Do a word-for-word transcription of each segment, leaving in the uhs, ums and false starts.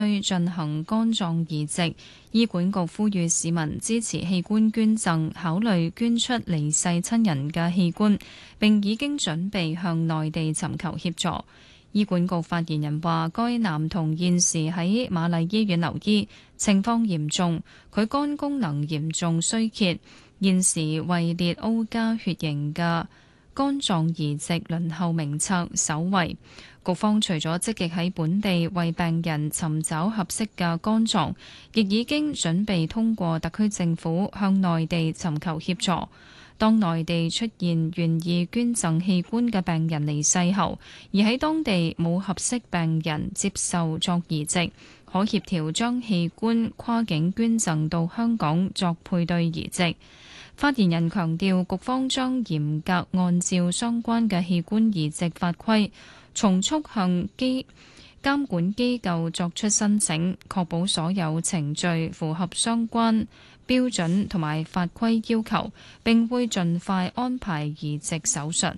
進行肝臟移植。醫管局呼籲市民支持器官捐贈，考慮捐出離世親人嘅器官，並已經準備向內地尋求協助。醫管局發言人話，該男童現時喺瑪麗醫院留醫，情況嚴重，佢肝功能嚴重衰竭，現時位列 O 加血型嘅肝臟移植輪候名冊首位。局方除咗積極喺本地為病人尋找合適嘅肝臟，亦已經準備通過特區政府向內地尋求協助。當內地出現願意捐贈器官嘅病人離世後，而喺當地冇合適病人接受作移植，可協調將器官跨境捐贈到香港作配對移植。發言人強調，局方將嚴格按照相關嘅器官移植法規，從速向機監管機構作出申請，確保所有程序符合相關標準同埋法規要求，並會盡快安排移植手術。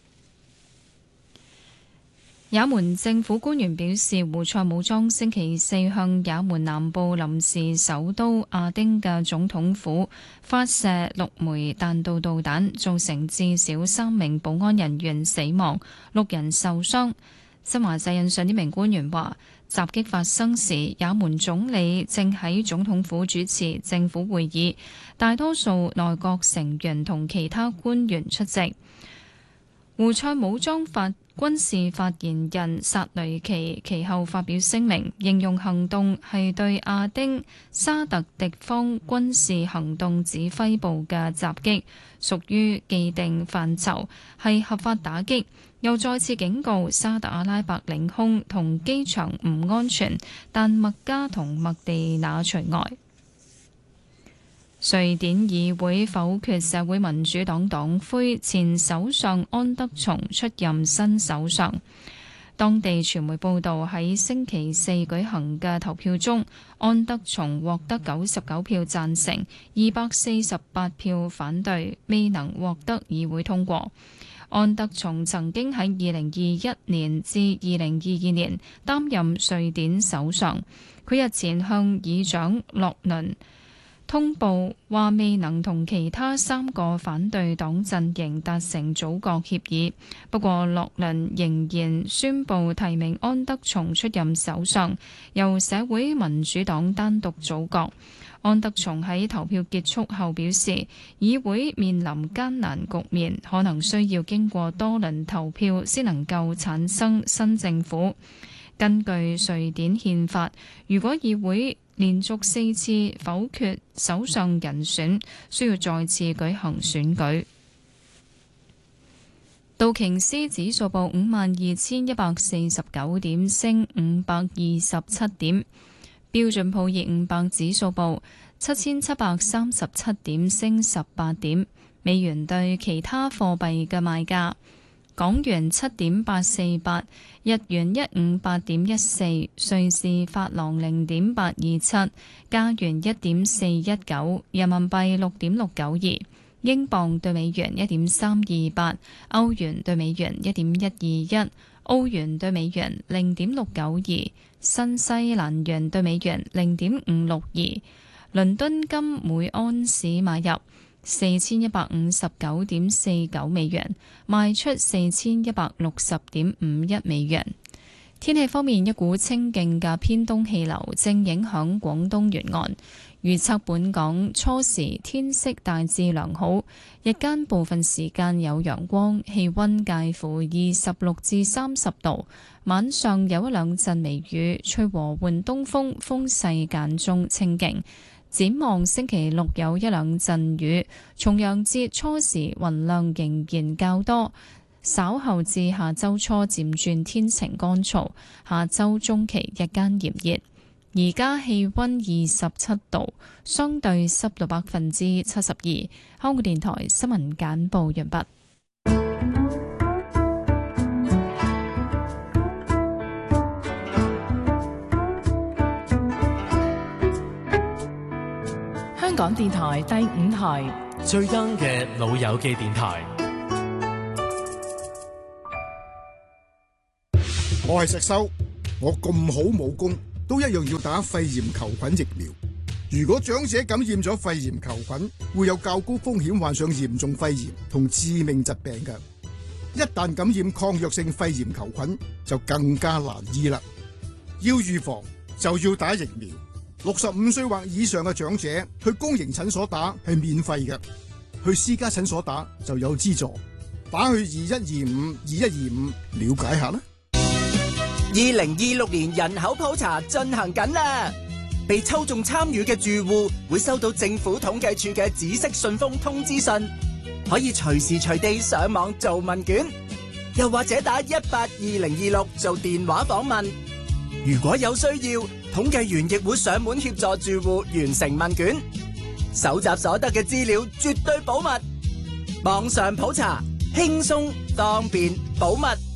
也門政府官員表示，胡塞武裝星期四向也門南部臨時首都亞丁嘅總統府發射六枚彈道導彈，造成至少三名保安人員死亡，六人受傷。新華社引述呢名官員話，襲擊發生時，也門總理正喺總統府主持政府會議，大多數內閣成員同其他官員出席。胡塞武裝發軍事發言人薩雷奇其後發表聲明，形容行動係對亞丁沙特敵方軍事行動指揮部嘅襲擊，屬於既定範疇，係合法打擊。又再次警告沙特阿拉伯領空同機場唔安全，但麥加同麥地那除外。瑞典議會否決社會民主黨黨魁前首相安德松出任新首相。當地傳媒報道，喺星期四舉行嘅投票中，安德松獲得九十九票贊成，二百四十八票反對，未能獲得議會通過。安德松曾經喺二零二一年至二零二二年擔任瑞典首相。佢日前向議長洛倫通報話未能同其他三個反對黨陣營達成組閣協議，不過洛倫仍然宣布提名安德松出任首相，由社會民主黨單獨組閣。安德松喺投票結束後表示，議會面臨艱難局面，可能需要經過多輪投票先能夠產生新政府。根據瑞典憲法，如果議會連續四次否決首相人選，需要再次舉行選舉。道瓊斯指數報五萬二千一百四十九點，升五百二十七點。標準普爾五百指數報七千七百三十七點，升十八點。美元對其他貨幣嘅賣價：港元七點八四八，日元一五八點一四，瑞士法郎零點八二七，加元一點四一九，人民幣六點六九二，英鎊對美元一點三二八，歐元對美元一點一二一，澳元對美元零點六九二，新西蘭元對美元零點五六二。倫敦金每安士買入四千一百五十九點四九美元，賣出四千一百六十點五一美元。天氣方面，一股清勁嘅偏東氣流正影響廣東沿岸，預測本港初時天色大致良好，日間部分時間有陽光，氣溫介乎二十六至三十度，晚上有一兩陣微雨，吹和緩東風，風勢間中清勁。展望星期六有一兩陣雨，重陽節初時雲量仍然較多，稍後至下周初漸轉天晴乾燥，下周中期日間炎熱。而家氣溫二十七度，相對濕度百分之七十二。香港電台新聞簡報完畢。 香港電台第五台最 young 嘅老友記電台。 我係石修，我咁好武功， 都一樣要打肺炎球菌疫苗。如果長者感染咗肺炎球菌，會有較高風險患上嚴重肺炎同致命疾病嘅。一旦感染抗藥性肺炎球菌，就更加難醫啦。要預防就要打疫苗。六十五歲或以上嘅長者去公營診所打係免費嘅，去私家診所打就有資助。打去二一二五二一二五了解下啦。 二零二六年人口普查進行緊啦，被抽中參與嘅住戶會收到政府統計處嘅紫色信封通知信，可以隨時隨地上網做問卷，又或者打一八二零二六做電話訪問。如果有需要，統計員亦會上門協助住戶完成問卷，搜集所得嘅資料絕對保密。網上普查，輕鬆、方便、保密。